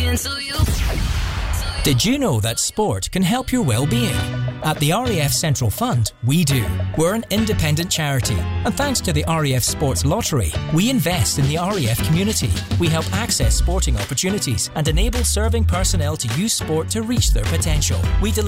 Did you know that sport can help your well-being? At the RAF Central Fund, we do. We're an independent charity, and thanks to the RAF Sports Lottery, we invest in the RAF community. We help access sporting opportunities and enable serving personnel to use sport to reach their potential. We deliver